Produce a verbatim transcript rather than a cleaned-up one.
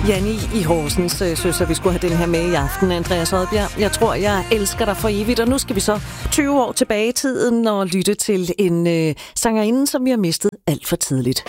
Janni i Horsens øh, synes, at vi skulle have den her med i aften, Andreas Odbjerg. Jeg tror, jeg elsker dig for evigt, og nu skal vi så tyve år tilbage i tiden og lytte til en øh, sangerinde, som vi har mistet alt for tidligt.